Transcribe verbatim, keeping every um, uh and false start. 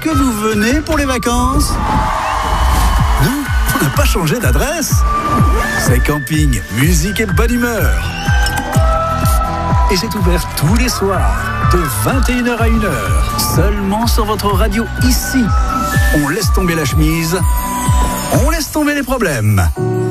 que vous venez pour les vacances? Non, on n'a pas changé d'adresse. C'est camping, musique et bonne humeur. Et c'est ouvert tous les soirs, de vingt et une heures à une heure, seulement sur votre radio ici. On laisse tomber la chemise, on laisse tomber les problèmes.